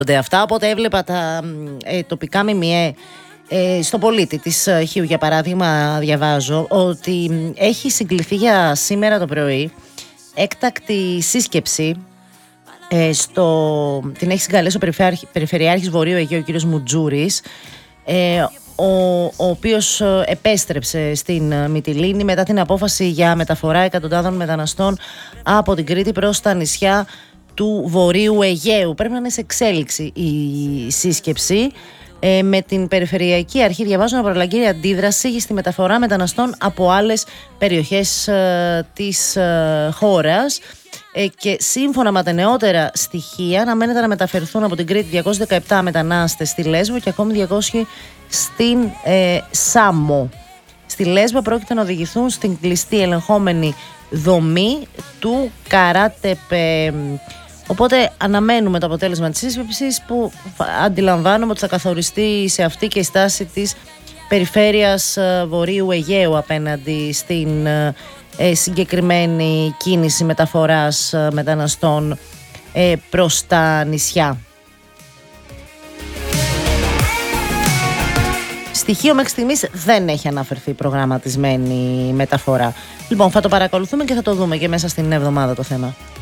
αυτά, οπότε έβλεπα τα τοπικά ΜΜΕ. Στο Πολίτη της Χίου, για παράδειγμα, διαβάζω ότι έχει συγκληθεί για σήμερα το πρωί έκτακτη σύσκεψη. Την έχει συγκαλέσει ο Περιφερειάρχης Βορείου Αιγαίου, ο κ. Μουτζούρης, ο οποίος επέστρεψε στην Μυτιλήνη μετά την απόφαση για μεταφορά εκατοντάδων μεταναστών από την Κρήτη προς τα νησιά του Βορείου Αιγαίου. Πρέπει να είναι σε εξέλιξη η σύσκεψη. Με την Περιφερειακή Αρχή διαβάζω να προλαγγείλει αντίδραση στη μεταφορά μεταναστών από άλλες περιοχές της χώρας. Και σύμφωνα με τα νεότερα στοιχεία, αναμένεται να μεταφερθούν από την Κρήτη 217 μετανάστες στη Λέσβο και ακόμη 200 στην Σάμο. Στη Λέσβο πρόκειται να οδηγηθούν στην κλειστή ελεγχόμενη δομή του Καράτεπε. Οπότε αναμένουμε το αποτέλεσμα της σύσκεψης, που αντιλαμβάνομαι ότι θα καθοριστεί σε αυτή και η στάση της Περιφέρειας Βορείου Αιγαίου απέναντι στην συγκεκριμένη κίνηση μεταφοράς μεταναστών προς τα νησιά. Στοιχείο μέχρι στιγμής δεν έχει αναφερθεί προγραμματισμένη μεταφορά. Λοιπόν, θα το παρακολουθούμε και θα το δούμε και μέσα στην εβδομάδα το θέμα.